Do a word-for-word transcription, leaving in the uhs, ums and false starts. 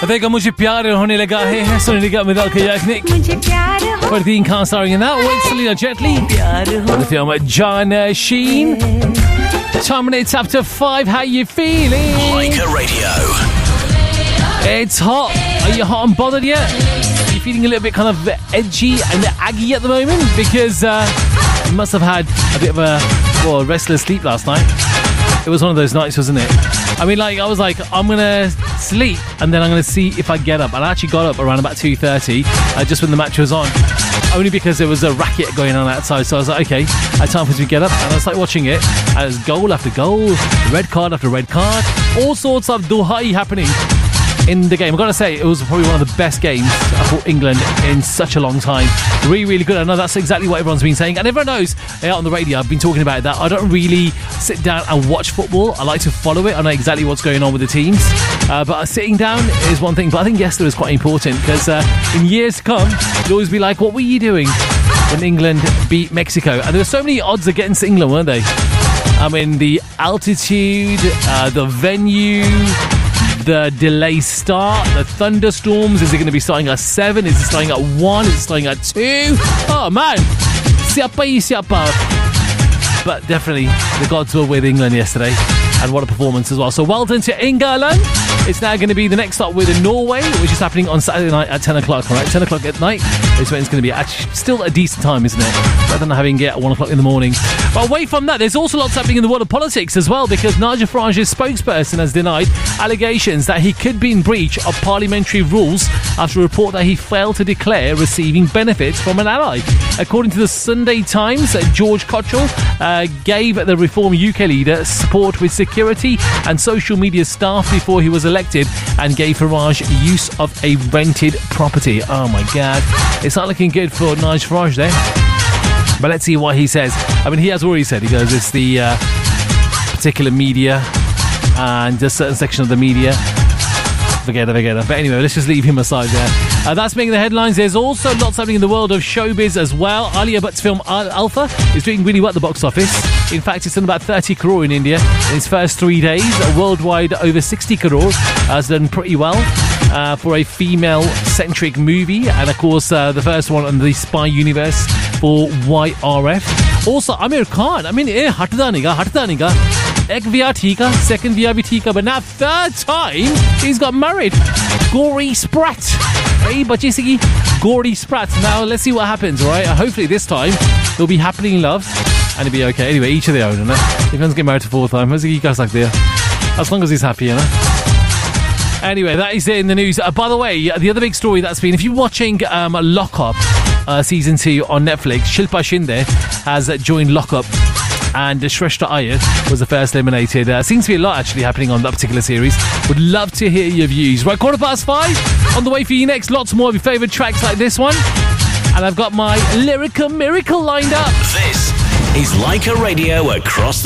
बताएगा मुझे प्यार होने लगा है सुनने लगा मिदाल का याकनिक Fardeen Khan starring in that with Selena Jetley for the film John Sheen. Time minutes after five. How you feeling? Leica Radio. It's hot. Are you hot and bothered yet? Are you feeling a little bit kind of edgy and aggy at the moment? Because uh, you must have had a bit of a well, restless sleep last night. It was one of those nights, wasn't it? I mean, like, I was like, I'm going to sleep and then I'm going to see if I get up. And I actually got up around about two thirty, uh, just when the match was on. Only because there was a racket going on outside. So I was like, okay, it's time for me to get up. And I was like watching it. And it was goal after goal, red card after red card, all sorts of duhai happening in the game. I've got to say, it was probably one of the best games for England in such a long time. Really, really good. I know that's exactly what everyone's been saying. And everyone knows, yeah, on the radio, I've been talking about that. I don't really sit down and watch football. I like to follow it. I know exactly what's going on with the teams. Uh, but sitting down is one thing. But I think yesterday was quite important because uh, in years to come, you'll always be like, what were you doing when England beat Mexico? And there were so many odds against England, weren't they? I mean, the altitude, uh, the venue, the delay start, the thunderstorms. Is it going to be starting at seven? Is it starting at one? Is it starting at two? Oh man, siapa y siapa. But definitely the gods were with England yesterday, and what a performance as well. So well done to England. It's now going to be the next stop with Norway, which is happening on Saturday night at ten o'clock. All right, ten o'clock at night is when it's going to be. Actually, still a decent time, isn't it? Better than having it at one o'clock in the morning. But away from that, there's also lots happening in the world of politics as well, because Nigel Farage's spokesperson has denied allegations that he could be in breach of parliamentary rules after a report that he failed to declare receiving benefits from an ally. According to the Sunday Times, George Cottrell uh, gave the Reform U K leader support with security and social media staff before he was elected, and gave Farage use of a rented property. Oh my God, it's not looking good for Nigel Farage there. But let's see what he says. I mean, he has already said, he goes, it's the uh, particular media and a certain section of the media. Forget it, forget it. But anyway, let's just leave him aside there. Uh, that's making the headlines. There's also lots happening in the world of showbiz as well. Alia Bhatt's film Al- Alpha is doing really well at the box office. In fact, it's done about thirty crore in India in its first three days. Worldwide, over sixty crore. Has done pretty well uh, for a female-centric movie. And of course, uh, the first one on the spy universe for Y R F. Also, Amir Khan. I mean, eh, hatda niga, hatda niga. Ek via tika, second via bhi tika, but now third time he's got married. Gory Sprat. Hey, bache se ki Gory Sprat. Now let's see what happens, alright? Hopefully this time they'll be happily in love and it'll be okay. Anyway, each of their own, you know? If anyone's getting married to fourth time, you guys like there. As long as he's happy, you know? Anyway, that is it in the news. Uh, by the way, the other big story that's been, if you're watching um, Lock Up uh, season two on Netflix, Shilpa Shinde has uh, joined Lock Up. And Shrestha Iyer was the first eliminated. Uh, seems to be a lot actually happening on that particular series. Would love to hear your views. Right, quarter past five. On the way for you next. Lots more of your favourite tracks like this one. And I've got my Lyrical Miracle lined up. This is Leica Radio across the